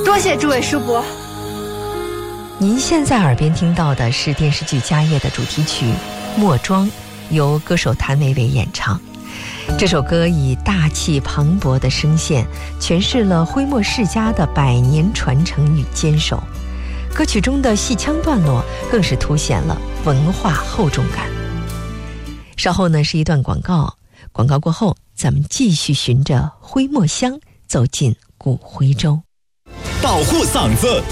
多谢诸位叔伯。 您现在耳边听到的是电视剧《家业》的主题曲《莫庄》，由歌手谭维维演唱。这首歌以大气磅礴的声线诠释了徽墨世家的100年传承与坚守，歌曲中的戏腔段落更是凸显了文化厚重感。稍后呢是一段广告，广告过后咱们继续循着徽墨香走进古徽州。 保护嗓子，